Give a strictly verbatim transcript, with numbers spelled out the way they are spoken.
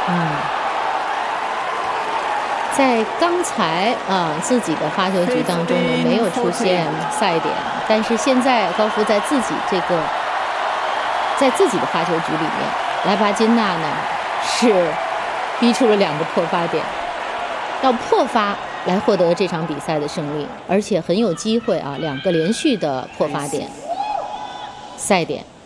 嗯，在刚才啊自己的发球局当中呢没有出现赛点，但是现在高夫在自己这个在自己的发球局里面，莱巴金娜呢是逼出了两个破发点，要破发来获得这场比赛的胜利，而且很有机会啊，两个连续的破发点赛点。